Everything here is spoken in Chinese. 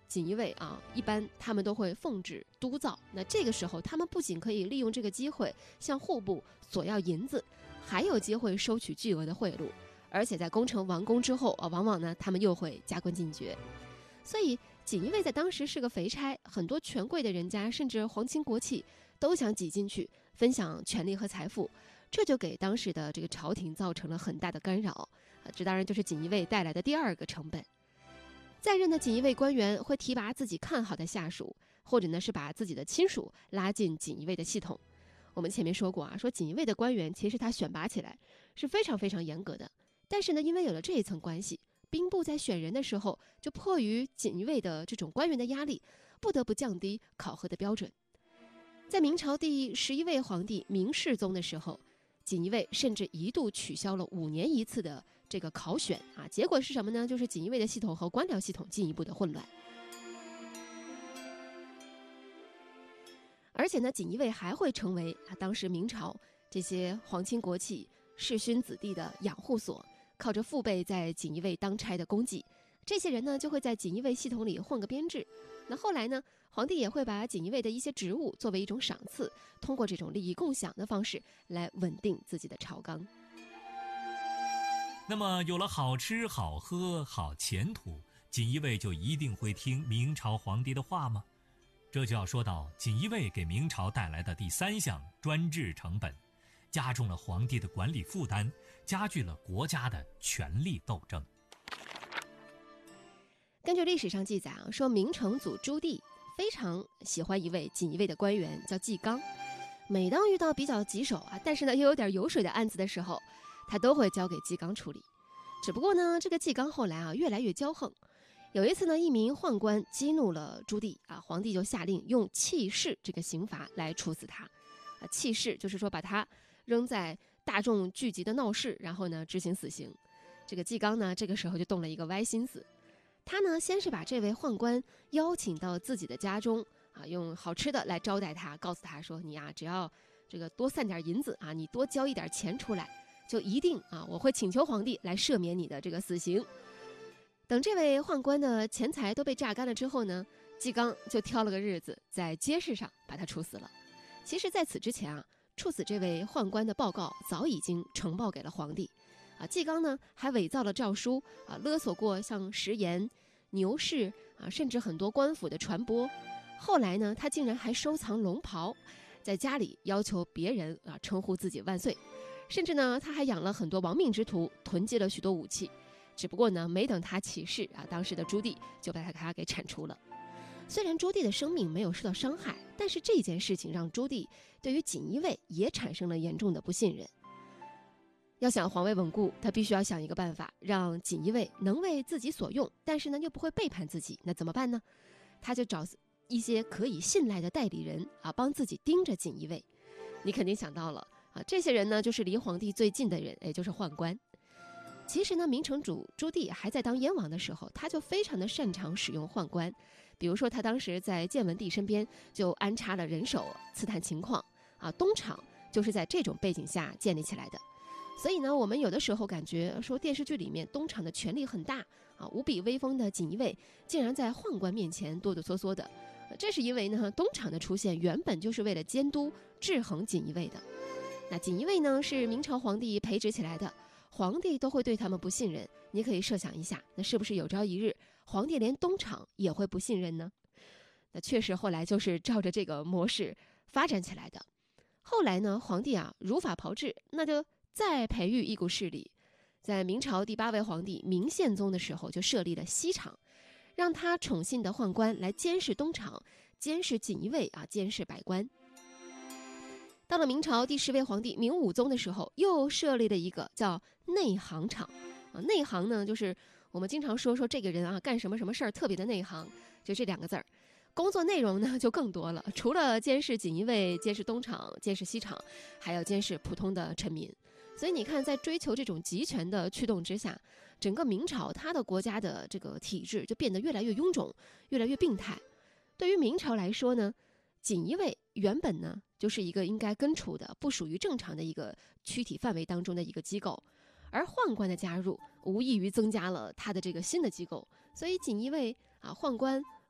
锦衣卫一般他们都会奉旨督造。那这个时候，他们不仅可以利用这个机会向户部索要银子，还有机会收取巨额的贿赂。而且在工程完工之后往往呢，他们又会加官进爵。所以锦衣卫在当时是个肥差，很多权贵的人家甚至皇亲国戚都想挤进去分享权力和财富，这就给当时的这个朝廷造成了很大的干扰这当然就是锦衣卫带来的第二个成本。在任的锦衣卫官员会提拔自己看好的下属，或者呢是把自己的亲属拉进锦衣卫的系统。我们前面说过说锦衣卫的官员其实他选拔起来是非常非常严格的，但是呢因为有了这一层关系，兵部在选人的时候就迫于锦衣卫的这种官员的压力，不得不降低考核的标准。在明朝第11位皇帝明世宗的时候，锦衣卫甚至一度取消了5年一次的这个考选结果是什么呢？就是锦衣卫的系统和官僚系统进一步的混乱。而且呢，锦衣卫还会成为当时明朝这些皇亲国戚世勋子弟的养护所，靠着父辈在锦衣卫当差的功绩，这些人呢就会在锦衣卫系统里混个编制。那后来呢，皇帝也会把锦衣卫的一些职务作为一种赏赐，通过这种利益共享的方式来稳定自己的朝纲。 那么有了好吃好喝好前途，锦衣卫就一定会听明朝皇帝的话吗？这就要说到锦衣卫给明朝带来的第3项专制成本，加重了皇帝的管理负担，加剧了国家的权力斗争。 根据历史上记载说明成祖朱棣非常喜欢一位锦衣卫的官员叫纪纲，每当遇到比较棘手但是呢又有点油水的案子的时候，他都会交给纪纲处理。只不过呢，这个纪纲后来越来越骄横。有一次呢，一名宦官激怒了朱棣皇帝就下令用弃市这个刑罚来处死他。弃市就是说把他扔在大众聚集的闹市，然后呢执行死刑。这个纪纲呢这个时候就动了一个歪心思，他呢先是把这位宦官邀请到自己的家中用好吃的来招待他，告诉他说你只要这个多散点银子你多交一点钱出来，就一定我会请求皇帝来赦免你的这个死刑。等这位宦官的钱财都被榨干了之后呢，纪纲就挑了个日子在街市上把他处死了。其实在此之前处死这位宦官的报告早已经呈报给了皇帝纪纲呢还伪造了诏书勒索过像食盐、牛市甚至很多官府的传播。后来呢，他竟然还收藏龙袍，在家里要求别人称呼自己万岁。甚至呢，他还养了很多亡命之徒，囤积了许多武器。只不过呢，没等他起事当时的朱棣就把他给铲除了。虽然朱棣的生命没有受到伤害，但是这件事情让朱棣对于锦衣卫也产生了严重的不信任。要想皇位稳固，他必须要想一个办法，让锦衣卫能为自己所用，但是呢又不会背叛自己。那怎么办呢？他就找一些可以信赖的代理人帮自己盯着锦衣卫。你肯定想到了这些人呢就是离皇帝最近的人，也就是宦官。其实呢，明成祖朱棣还在当燕王的时候，他就非常的擅长使用宦官。比如说他当时在建文帝身边就安插了人手刺探情况东厂就是在这种背景下建立起来的。所以呢，我们有的时候感觉说电视剧里面东厂的权力很大无比威风的锦衣卫竟然在宦官面前哆哆嗦嗦的，这是因为呢，东厂的出现原本就是为了监督制衡锦衣卫的。那锦衣卫呢是明朝皇帝培植起来的，皇帝都会对他们不信任，你可以设想一下，那是不是有朝一日皇帝连东厂也会不信任呢？那确实后来就是照着这个模式发展起来的。后来呢，皇帝如法炮制，那就再培育一股势力。在明朝第8位皇帝明宪宗的时候，就设立了西厂，让他宠信的宦官来监视东厂，监视锦衣卫监视百官。到了明朝第10位皇帝明武宗的时候，又设立了一个叫内行厂内行呢，就是我们经常说这个人干什么什么事儿特别的内行，就这2个字儿。工作内容呢就更多了，除了监视锦衣卫、监视东厂、监视西厂，还要监视普通的臣民。所以你看，在追求这种集权的驱动之下，整个明朝它的国家的这个体制就变得越来越臃肿，越来越病态。对于明朝来说呢，锦衣卫原本呢就是一个应该根除的不属于正常的一个躯体范围当中的一个机构，而宦官的加入无异于增加了他的这个新的机构。所以锦衣卫宦官